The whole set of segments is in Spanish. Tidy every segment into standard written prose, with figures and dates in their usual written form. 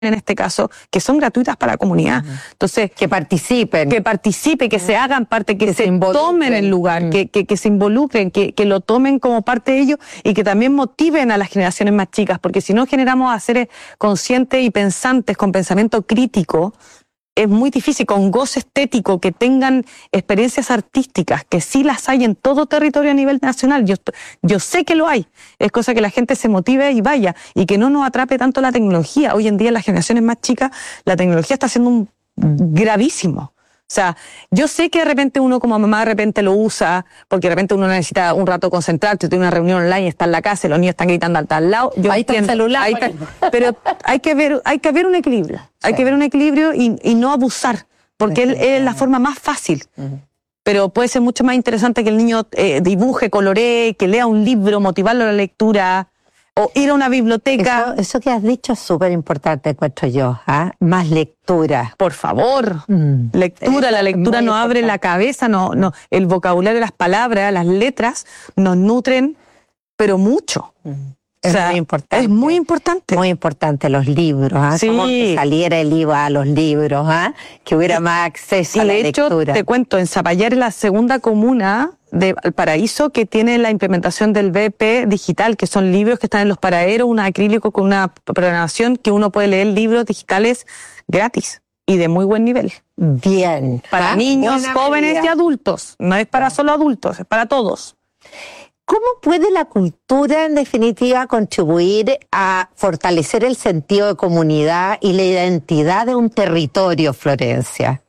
en este caso, que son gratuitas para la comunidad. Entonces, que participen, que se hagan parte, que se tomen el lugar, que se involucren, que lo tomen como parte de ellos y que también motiven a las generaciones más chicas, porque si no generamos a seres conscientes y pensantes con pensamiento crítico, es muy difícil, con goce estético, que tengan experiencias artísticas, que sí las hay en todo territorio a nivel nacional. Yo sé que lo hay. Es cosa que la gente se motive y vaya, y que no nos atrape tanto la tecnología. Hoy en día, en las generaciones más chicas, la tecnología está siendo un gravísimo. O sea, yo sé que de repente uno como mamá de repente lo usa, porque de repente uno necesita un rato concentrarse, tiene una reunión online, está en la casa, los niños están gritando al tal lado. Ahí está el celular. Pero hay que ver un equilibrio. Sí. Hay que ver un equilibrio y no abusar, porque es la forma más fácil. Pero puede ser mucho más interesante que el niño dibuje, coloree, que lea un libro, motivarlo a la lectura, o ir a una biblioteca. Eso que has dicho es súper importante, encuentro yo. Más lectura. Por favor. Lectura. La lectura nos abre la cabeza, el vocabulario, las palabras, las letras nos nutren, pero mucho. Es muy importante. Es muy importante. Muy importante los libros, Sí. Como que saliera el IVA a los libros, que hubiera más acceso a la lectura. Y de hecho, te cuento, en Zapallar es la segunda comuna de Valparaíso que tiene la implementación del BP digital, que son libros que están en los paraderos, un acrílico con una programación que uno puede leer libros digitales gratis y de muy buen nivel. Bien. Para niños, jóvenes y adultos. No es para solo adultos, es para todos. ¿Cómo puede la cultura, en definitiva, contribuir a fortalecer el sentido de comunidad y la identidad de un territorio, Florencia?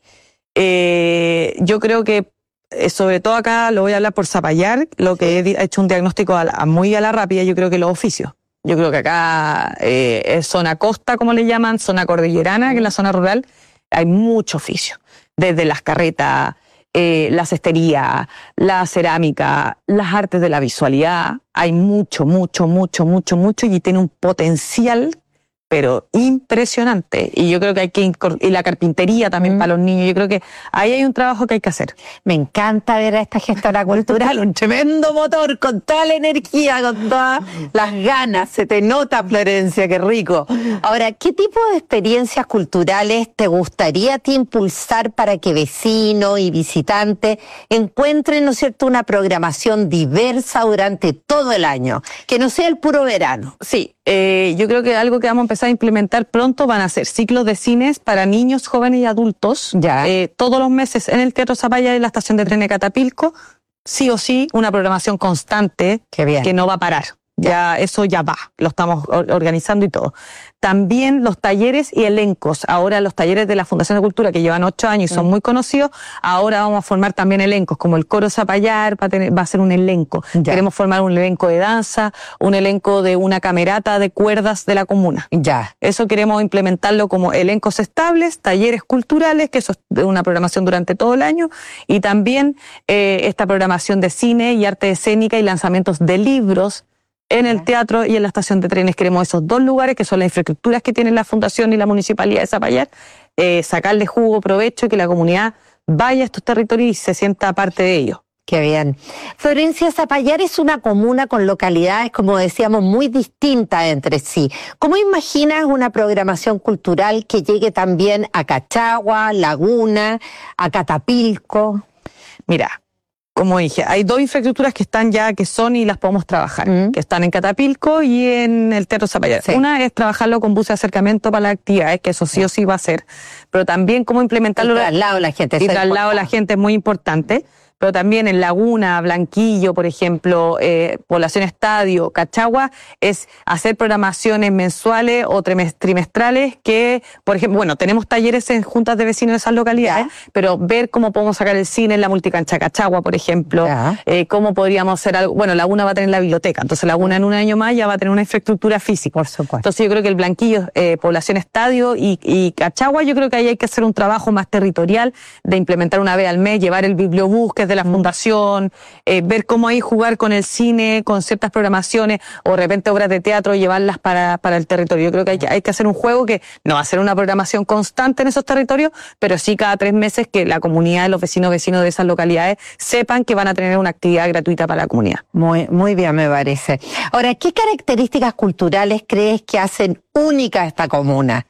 Yo creo que, sobre todo acá, lo voy a hablar por Zapallar, lo que he hecho un diagnóstico muy a la rápida, yo creo que los oficios. Yo creo que acá es zona costa, como le llaman, zona cordillerana, que es la zona rural, hay mucho oficio. Desde las carretas, la cestería, la cerámica, las artes de la visualidad, hay mucho, y tiene un potencial, pero impresionante. Y yo creo que hay que y la carpintería también para los niños. Yo creo que ahí hay un trabajo que hay que hacer. Me encanta ver a esta gestora cultural, un tremendo motor, con toda la energía, con todas las ganas. Se te nota, Florencia, qué rico. Ahora, ¿qué tipo de experiencias culturales te gustaría a ti impulsar para que vecinos y visitantes encuentren, ¿no es cierto?, una programación diversa durante todo el año? Que no sea el puro verano. Sí. Yo creo que algo que vamos a empezar a implementar pronto van a ser ciclos de cines para niños, jóvenes y adultos. Todos los meses en el Teatro Zapallar y en la estación de trenes Catapilco, sí o sí, una programación constante que no va a parar. Eso ya va, lo estamos organizando y todo. También los talleres y elencos. Ahora los talleres de la Fundación de Cultura, que llevan 8 años y son muy conocidos, ahora vamos a formar también elencos, como el Coro Zapallar va a ser un elenco. Queremos formar un elenco de danza, un elenco de una camerata de cuerdas de la comuna. Eso queremos implementarlo como elencos estables, talleres culturales, que eso es una programación durante todo el año, y también esta programación de cine y arte escénica y lanzamientos de libros en el teatro y en la estación de trenes. Queremos esos 2 lugares, que son las infraestructuras que tienen la Fundación y la Municipalidad de Zapallar, sacarle jugo, provecho, y que la comunidad vaya a estos territorios y se sienta parte de ellos. Qué bien. Florencia, Zapallar es una comuna con localidades, como decíamos, muy distintas entre sí. ¿Cómo imaginas una programación cultural que llegue también a Cachagua, Laguna, a Catapilco? Mira, como dije, hay 2 infraestructuras que están ya, que son y las podemos trabajar, que están en Catapilco y en el Teatro Zapallar. Una es trabajarlo con buses de acercamiento para las actividades, que eso sí o sí va a ser, pero también cómo implementarlo. Y traslado a la gente. Y traslado a la gente es muy importante. Pero también en Laguna, Blanquillo, por ejemplo, Población Estadio, Cachagua, es hacer programaciones mensuales o trimestrales que, por ejemplo, bueno, tenemos talleres en juntas de vecinos de esas localidades, pero ver cómo podemos sacar el cine en la multicancha Cachagua, por ejemplo, cómo podríamos hacer algo. Bueno, Laguna va a tener la biblioteca, entonces Laguna en un año más ya va a tener una infraestructura física. Por supuesto. Entonces yo creo que el Blanquillo, Población Estadio y Cachagua, yo creo que ahí hay que hacer un trabajo más territorial de implementar una vez al mes, llevar el bibliobús, que es de la fundación, ver cómo ahí jugar con el cine, con ciertas programaciones, o de repente obras de teatro, llevarlas para el territorio. Yo creo que hay que hacer un juego que no va a ser una programación constante en esos territorios, pero sí cada 3 meses que la comunidad, los vecinos de esas localidades sepan que van a tener una actividad gratuita para la comunidad. Muy bien, me parece. Ahora, ¿qué características culturales crees que hacen única a esta comuna?